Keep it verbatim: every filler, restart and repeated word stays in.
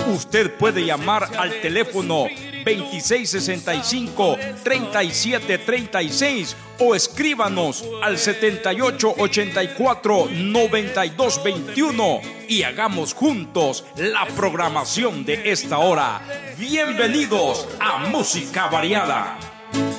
Usted puede llamar al teléfono veintiséis sesenta y cinco, treinta y siete treinta y seis o escríbanos al setenta y ocho ochenta y cuatro noventa y dos veintiuno y hagamos juntos la programación de esta hora. Bienvenidos a Música Variada.